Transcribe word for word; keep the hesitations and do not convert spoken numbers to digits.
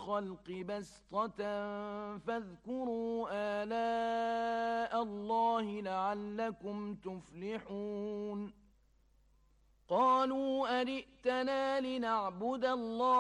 الخلق بسطة فاذكروا آلاء الله لعلكم تفلحون قالوا أجئتنا لنعبد الله